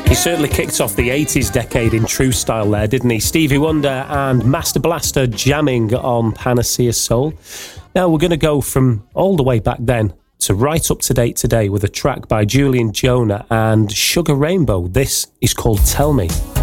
He certainly kicked off the 80s decade in true style there, didn't he? Stevie Wonder and Master Blaster jamming on Panacea Soul. Now we're going to go from all the way back then to right up to date today with a track by Julian Jonah and Sugar Rainbow. This is called Tell Me.